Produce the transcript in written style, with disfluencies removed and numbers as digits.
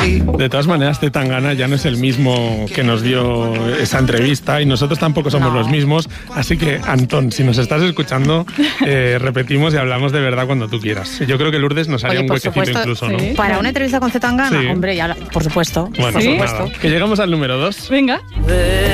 De todas maneras, Zetangana ya no es el mismo que nos dio esa entrevista y nosotros tampoco somos los mismos. Así que, Antón, si nos estás escuchando, repetimos y hablamos de verdad cuando tú quieras. Yo creo que Lourdes nos haría un huequecito incluso, ¿no? Sí. ¿Para una entrevista con Zetangana? Sí. Hombre, ya, por supuesto. Bueno, por supuesto. Nada. Que llegamos al número 2. Venga.